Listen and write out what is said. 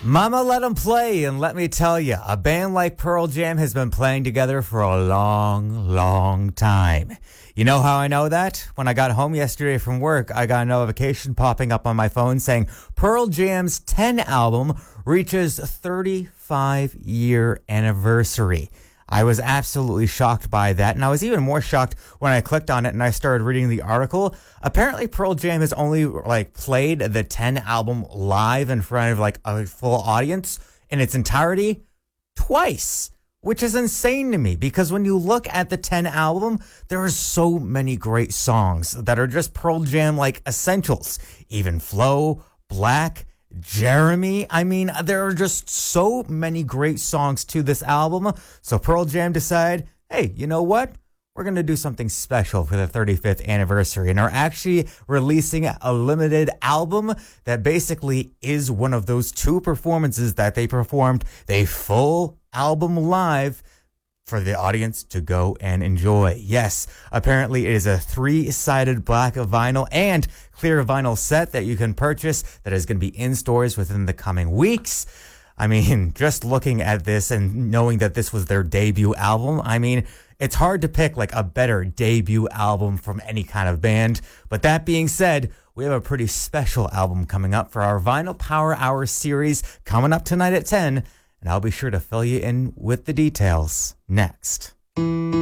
Mama let 'em play, and let me tell you, a band like Pearl Jam has been playing together for a long, long time. You know how I know that? When I got home yesterday from work, I got a notification popping up on my phone saying Pearl Jam's 10 album reaches 35-year anniversary. I was absolutely shocked by that, and I was even more shocked when I clicked on it and I started reading the article. Apparently, Pearl Jam has only played the 10 album live in front of a full audience in its entirety twice, which is insane to me because when you look at the 10 album, there are so many great songs that are just Pearl Jam essentials. Even Flow, Black, Jeremy. I mean, there are just so many great songs to this album. So Pearl Jam decided, hey, you know what? We're going to do something special for the 35th anniversary and are actually releasing a limited album that basically is one of those two performances that they performed, the full album live for the audience to go and enjoy. Yes, apparently it is a 3-sided black vinyl and clear vinyl set that you can purchase that is going to be in stores within the coming weeks. I mean, just looking at this and knowing that this was their debut album, I mean, it's hard to pick a better debut album from any kind of band. But that being said, we have a pretty special album coming up for our Vinyl Power Hour series coming up tonight at 10. And I'll be sure to fill you in with the details next.